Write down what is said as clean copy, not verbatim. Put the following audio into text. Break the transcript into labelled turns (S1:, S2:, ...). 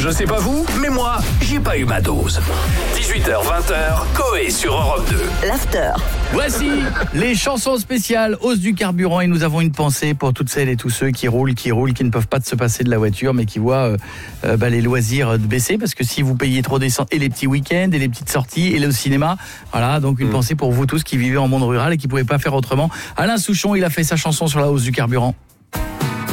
S1: Je sais pas vous, mais moi, j'ai pas eu ma dose. 18h-20h, Coé sur Europe 2.
S2: L'after.
S3: Voici les chansons spéciales hausse du carburant et nous avons une pensée pour toutes celles et tous ceux qui roulent, qui ne peuvent pas se passer de la voiture mais qui voient les loisirs baisser parce que si vous payez trop d'essence et les petits week-ends et les petites sorties et le cinéma, voilà, donc une pensée pour vous tous qui vivez en monde rural et qui ne pouvaient pas faire autrement. Alain Souchon, il a fait sa chanson sur la hausse du carburant.